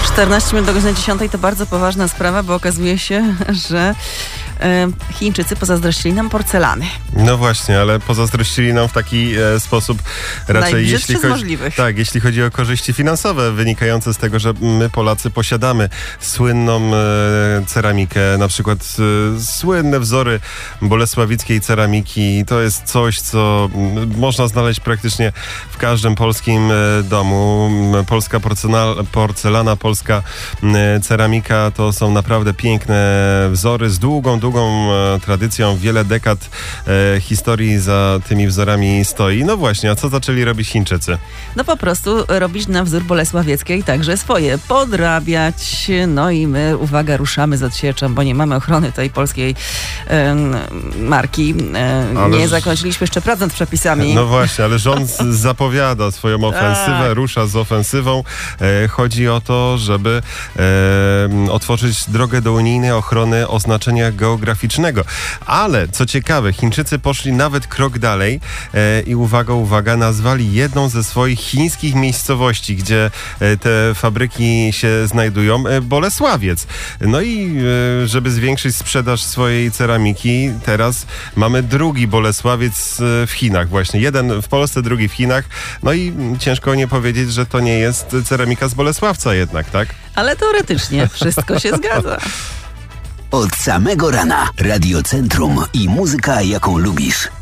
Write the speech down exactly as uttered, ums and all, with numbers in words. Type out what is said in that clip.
czternaście minut do godziny dziesiątej to bardzo poważna sprawa, bo okazuje się, że e, Chińczycy pozazdrościli nam porcelany. No właśnie, ale pozazdrościli nam w taki e, sposób raczej, jeśli z chodzi, możliwych. tak, jeśli chodzi o korzyści finansowe wynikające z tego, że my Polacy posiadamy słynną e, ceramikę, na przykład e, słynne wzory bolesławickiej ceramiki. To jest coś, co m, można znaleźć praktycznie w każdym polskim e, domu. Polska porcelana, porcelana, polska e, ceramika to są naprawdę piękne wzory z długą, długą e, tradycją, wiele dekad e, historii za tymi wzorami stoi. No właśnie, a co zaczęli robić Chińczycy? No po prostu robić na wzór bolesławieckiej także swoje, podrabiać. No i my, uwaga, ruszamy z odsieczą, bo nie mamy ochrony tej polskiej e, marki. E, Ale nie ż- zakończyliśmy jeszcze prac nad przepisami. No właśnie, ale rząd zapowiada swoją ofensywę, Tak. rusza z ofensywą. E, chodzi o to, żeby e, otworzyć drogę do unijnej ochrony oznaczenia geograficznego. Ale co ciekawe, Chińczycy poszli nawet krok dalej e, i uwaga, uwaga, nazwali jedną ze swoich chińskich miejscowości, gdzie e, te fabryki się znajdują, e, Bolesławiec. No i e, żeby zwiększyć sprzedaż swojej ceramiki, teraz mamy drugi Bolesławiec e, w Chinach właśnie. Jeden w Polsce, drugi w Chinach. No i ciężko nie powiedzieć, że to nie jest ceramika z Bolesławca jednak, tak? Ale teoretycznie wszystko się zgadza. Od samego rana Radio Centrum i muzyka, jaką lubisz.